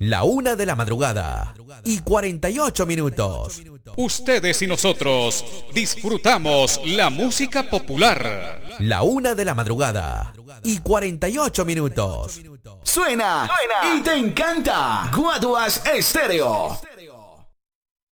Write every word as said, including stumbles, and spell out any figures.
La una de la madrugada y cuarenta y ocho minutos. Ustedes y nosotros disfrutamos la música popular. La una de la madrugada y cuarenta y ocho minutos. Suena, Suena y te encanta. Guaduas Estéreo.